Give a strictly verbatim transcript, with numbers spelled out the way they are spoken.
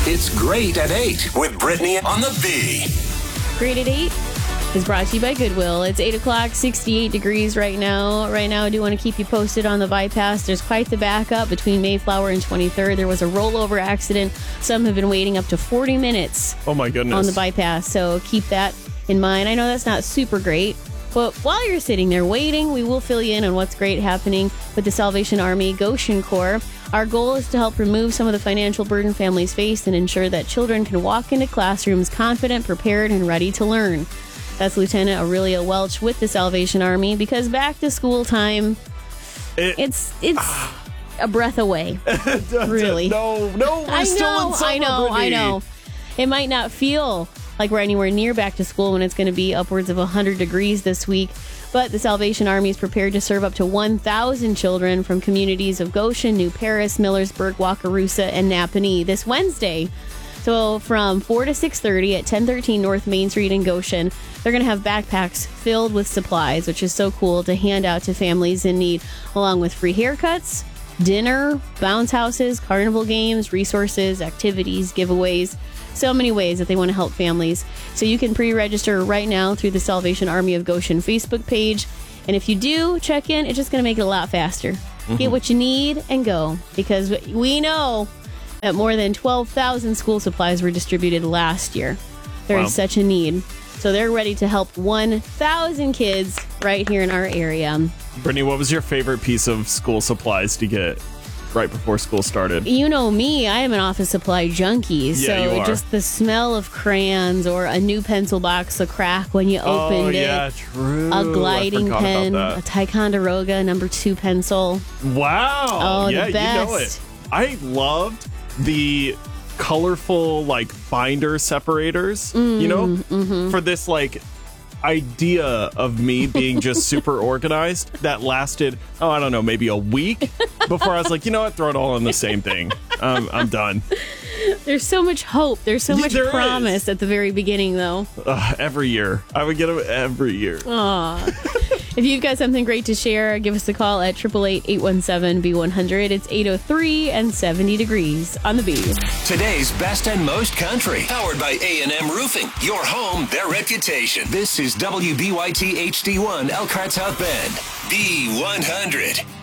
It's Great at eight with Brittany on the B. Great at eight is brought to you by Goodwill. It's eight o'clock, sixty-eight degrees right now. Right now, I do want to keep you posted on the bypass. There's quite the backup between Mayflower and twenty-third. There was a rollover accident. Some have been waiting up to forty minutes Oh, my goodness. on the bypass, so keep that in mind. I know that's not super great, but while you're sitting there waiting, we will fill you in on what's great happening with the Salvation Army Goshen Corps. Our goal is to help remove some of the financial burden families face and ensure that children can walk into classrooms confident, prepared, and ready to learn. That's Lieutenant Aurelia Welch with the Salvation Army, because back to school time, It- it's it's a breath away. Really. No, no, we're I still know, in summer, I know, I Brittany. know. It might not feel like we're anywhere near back to school when it's going to be upwards of one hundred degrees this week, but the Salvation Army is prepared to serve up to one thousand children from communities of Goshen, New Paris, Millersburg, Wakarusa, and Napanee this Wednesday. So from four to six thirty at ten thirteen North Main Street in Goshen, they're going to have backpacks filled with supplies, which is so cool to hand out to families in need, along with free haircuts, dinner, bounce houses, carnival games, resources, activities, giveaways. So many ways that they want to help families. So you can pre-register right now through the Salvation Army of Goshen Facebook page. And if you do check in, it's just going to make it a lot faster. Mm-hmm. Get what you need and go. Because we know that more than twelve thousand school supplies were distributed last year. There Wow. is such a need. So they're ready to help one thousand kids right here in our area. Brittany, what was your favorite piece of school supplies to get right before school started? You know me, I am an office supply junkie. Yeah, so you are. just the smell of crayons or a new pencil box, the crack when you Oh, opened yeah, it. true. A gliding I forgot pen, a about Ticonderoga number two pencil. that. Wow. Oh, the yeah, you know it. best. I loved the colorful, like, binder separators, Mm, you know, mm-hmm. for this, like, idea of me being just super organized that lasted, oh, I don't know, maybe a week before I was like, you know what, throw it all in the same thing. Um, I'm done. There's so much hope. There's so Yeah, much there promise is. at the very beginning, though. Uh, every year. I would get them every year. Aw. If you've got something great to share, give us a call at eight eight eight, eight one seven, B one hundred. It's eight oh three and seventy degrees on the B. Today's best and most country. Powered by A and M Roofing. Your home, their reputation. This is W B Y T H D one Elkhart South Bend. B one hundred.